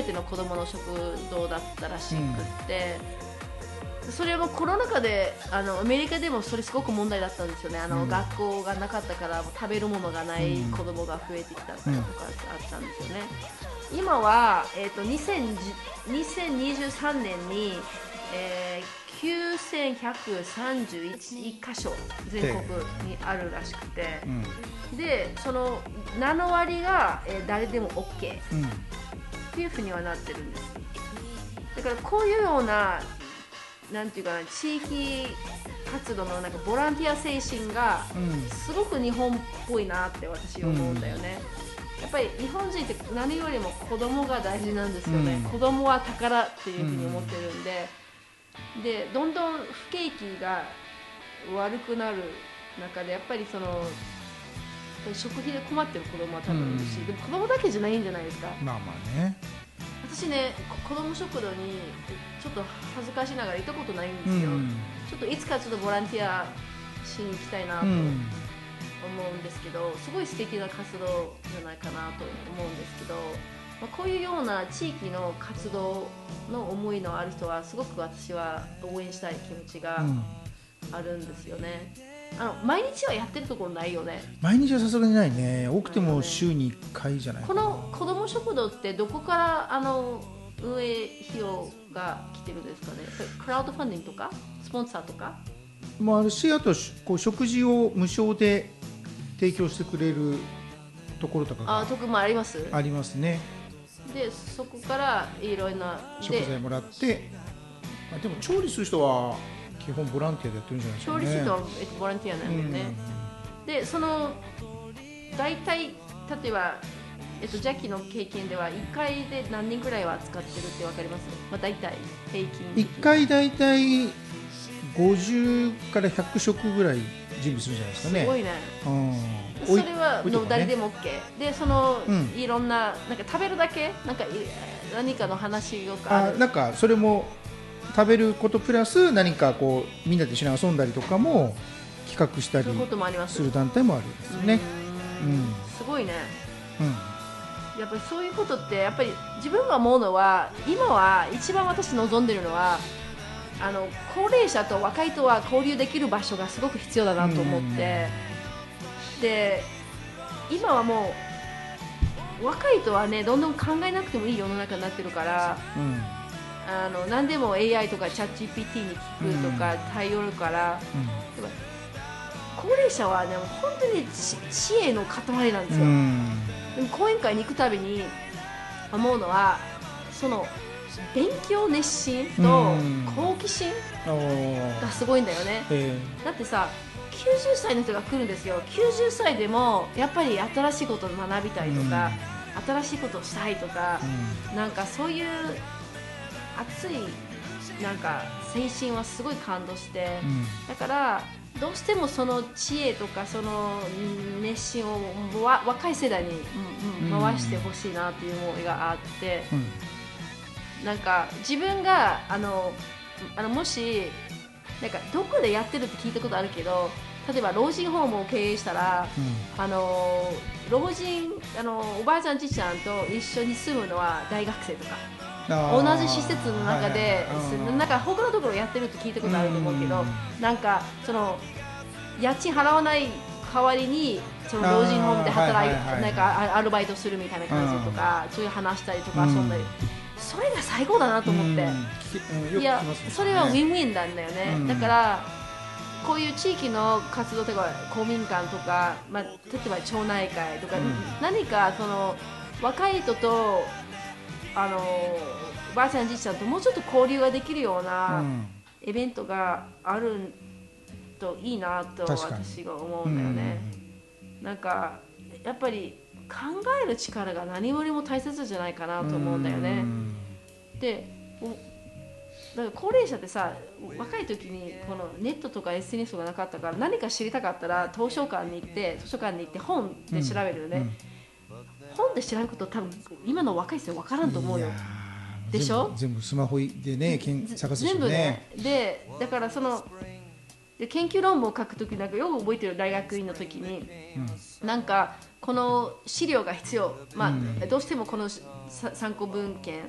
めての子どもの食堂だったらしくって、それもコロナ禍でアメリカでもそれすごく問題だったんですよね。学校がなかったから食べるものがない子どもが増えてきたとかあったんですよね。今は、2023年に、9131箇所全国にあるらしくて、でその7割が、誰でも OK、っていうふうにはなってるんです。だからこういうようななんていうかな、地域活動のなんかボランティア精神がすごく日本っぽいなって私思うんだよね。やっぱり日本人って何よりも子供が大事なんですよね。子供は宝っていうふうに思ってるんで、でどんどん不景気が悪くなる中でやっぱりその食費で困ってる子供は多分いるし、でも子供だけじゃないんじゃないですか。 まあまあね。 私ね、子ども食堂にちょっと恥ずかしながら行ったことないんですよ。ちょっといつかちょっとボランティアしに行きたいなと思うんですけど、すごい素敵な活動じゃないかなと思うんですけど、こういうような地域の活動の思いのある人はすごく私は応援したい気持ちがあるんですよね。毎日はやってるところないよね。 毎日はさすがにないね。多くても週に1回じゃないかな。 この子ども食堂ってどこから運営費用が来てるんですかね。クラウドファンディングとかスポンサーとかもあるし、あとこう食事を無償で提供してくれるところとかがとこもあります。 ありますね。 でそこからいろいろな食材もらって、でも調理する人は基本ボランティアでやってるんじゃないですかね。 調理師とボランティアなんだよね。でその大体例えば、ジャッキーの経験では1回で何人ぐらいは使ってるって分かります？大体平均 1回大体50から100食ぐらい準備するんじゃないですかね。 すごいね。それは誰でも OK で、その、いろんな、なんか食べるだけなんか何かの話とかある。 なんかそれも食べることプラス何かこうみんなで一緒に遊んだりとかも企画したりする団体もあるんですよね。 すごいね。やっぱりそういうことってやっぱり自分が思うのは、今は一番私望んでるのは高齢者と若い人は交流できる場所がすごく必要だなと思って、で今はもう若い人はねどんどん考えなくてもいい世の中になってるから、何でも AI とかチャット GPT に聞くとか頼るから、高齢者はね本当に知恵の塊なんですよ。でも講演会に行くたびに思うのは、その勉強熱心と好奇心がすごいんだよね。だってさ、90歳の人が来るんですよ。90歳でもやっぱり新しいことを学びたいとか、新しいことをしたいとか、なんかそういう熱いなんか精神はすごい感動して、だからどうしてもその知恵とかその熱心を若い世代に回してほしいなっていう思いがあって、なんか自分がもしなんかどこでやってるって聞いたことあるけど、例えば老人ホームを経営したら、老人おばあちゃんじいちゃんと一緒に住むのは大学生とか同じ施設の中で、なんか他のところやってるって聞いたことあると思うけど、なんかその家賃払わない代わりにその老人ホームで働いてなんかアルバイトするみたいな感じとか、そういう話したりとか遊んだり、それが最高だなと思って、いやそれはウィンウィンなんだよね。だからこういう地域の活動とか公民館とか、例えば町内会とか、何かその若い人とおばあちゃんじいちゃんともうちょっと交流ができるようなイベントがあるといいなと私が思うんだよね。なんかやっぱり考える力が何よりも大切じゃないかなと思うんだよね。でだから高齢者ってさ、若い時にこのネットとか SNS がなかったから、何か知りたかったら図書館に行って本で調べるよね。本で調べること多分今の若い人は分からんと思うよ。でしょ？ 全部スマホでね探すでしょうね。全部ね。 でだからその研究論文を書くときなんかよく覚えてる、大学院の時に、なんかこの資料が必要、どうしてもこの参考文献